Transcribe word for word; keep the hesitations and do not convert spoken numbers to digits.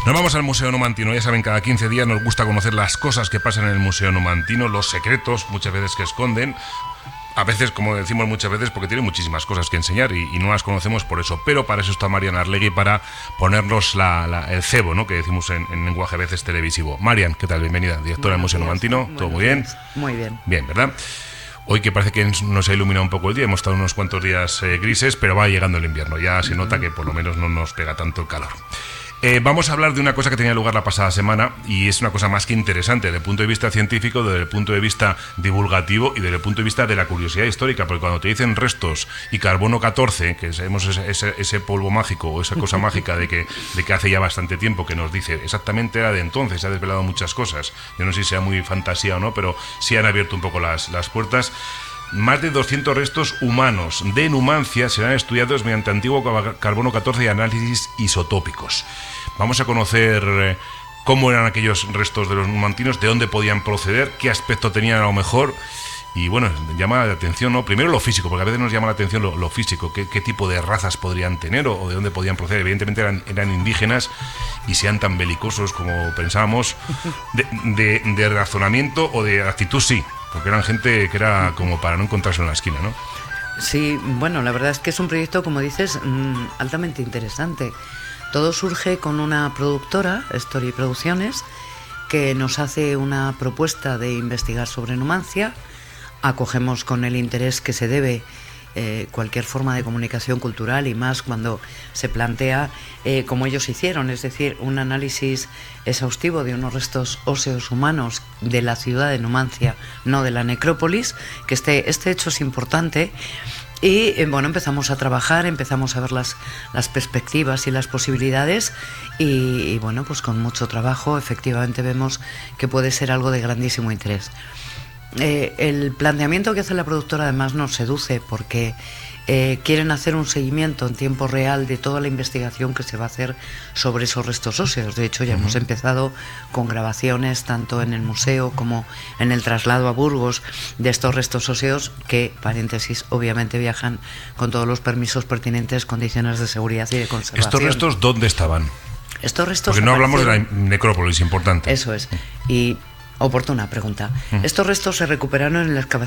Nos vamos al Museo Numantino. Ya saben, cada quince días nos gusta conocer las cosas que pasan en el Museo Numantino, los secretos muchas veces que esconden. A veces, como decimos muchas veces, porque tiene muchísimas cosas que enseñar y, y no las conocemos por eso. Pero para eso está Marian Arlegui, para ponernos la, la, el cebo, ¿no?, que decimos en, en lenguaje a veces televisivo. Marian, ¿qué tal? Bienvenida, directora del Museo Numantino. ¿Todo muy bien? Muy bien. Bien, ¿verdad? Hoy que parece que nos ha iluminado un poco el día, hemos estado unos cuantos días eh, grises, pero va llegando el invierno. Ya se nota que por lo menos no nos pega tanto el calor. Eh, vamos a hablar de una cosa que tenía lugar la pasada semana y es una cosa más que interesante desde el punto de vista científico, desde el punto de vista divulgativo y desde el punto de vista de la curiosidad histórica, porque cuando te dicen restos y carbono catorce, que sabemos ese, ese, ese polvo mágico o esa cosa mágica de que, de que hace ya bastante tiempo que nos dice exactamente era de entonces, se ha desvelado muchas cosas. Yo no sé si sea muy fantasía o no, pero sí han abierto un poco las, las puertas. Más de doscientos restos humanos de Numancia serán estudiados mediante antiguo carbono catorce y análisis isotópicos. Vamos a conocer eh, cómo eran aquellos restos de los numantinos, de dónde podían proceder, qué aspecto tenían a lo mejor. Y bueno, llama la atención, ¿no? Primero lo físico, porque a veces nos llama la atención lo, lo físico, qué, qué tipo de razas podrían tener o, o de dónde podían proceder. Evidentemente eran, eran indígenas y sean tan belicosos como pensábamos. De, de, de razonamiento o de actitud sí, porque eran gente que era como para no encontrarse en la esquina, ¿no? Sí, bueno, la verdad es que es un proyecto, como dices, mmm, altamente interesante. Todo surge con una productora, Story Producciones, que nos hace una propuesta de investigar sobre Numancia. Acogemos con el interés que se debe eh, cualquier forma de comunicación cultural y más cuando se plantea eh, como ellos hicieron, es decir, un análisis exhaustivo de unos restos óseos humanos de la ciudad de Numancia, no de la necrópolis, que este, este hecho es importante. Y eh, bueno, empezamos a trabajar, empezamos a ver las, las perspectivas y las posibilidades y, y bueno, pues con mucho trabajo efectivamente vemos que puede ser algo de grandísimo interés. Eh, el planteamiento que hace la productora además nos seduce porque eh, quieren hacer un seguimiento en tiempo real de toda la investigación que se va a hacer sobre esos restos óseos. De hecho, ya uh-huh. hemos empezado con grabaciones tanto en el museo como en el traslado a Burgos de estos restos óseos que, paréntesis, obviamente viajan con todos los permisos pertinentes, condiciones de seguridad y de conservación. ¿Estos restos dónde estaban? Estos restos Porque no hablamos de la necrópolis, importante. Eso es. Y oportuna pregunta. Uh-huh. Estos restos se recuperaron en la excavación